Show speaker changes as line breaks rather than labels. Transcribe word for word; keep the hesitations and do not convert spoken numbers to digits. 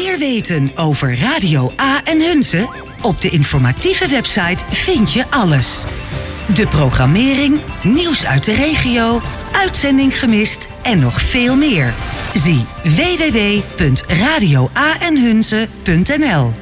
meer weten over Radio A en Hunze? Op de informatieve website vind je alles. De programmering, nieuws uit de regio, uitzending gemist en nog veel meer. Zie w w w punt radio a en hunze punt n l.